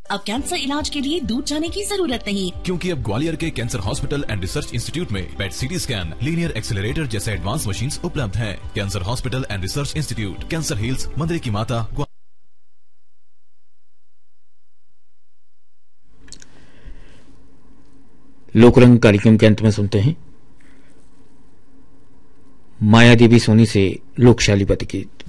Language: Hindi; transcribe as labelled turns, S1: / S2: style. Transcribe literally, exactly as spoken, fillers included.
S1: अब कैंसर इलाज के लिए दूर जाने की जरूरत नहीं,
S2: क्योंकि अब ग्वालियर के cancer hospital and research institute में पेट सीटी स्कैन, लीनियर एक्सेलरेटर जैसे एडवांस मशीन्स उपलब्ध हैं। Cancer hospital and research institute, cancer hills, मंदिर की माता।
S3: लोकरंग कार्यक्रम के अंत में सुनते हैं माया देवी सोनी से लोकशाली पद गीत।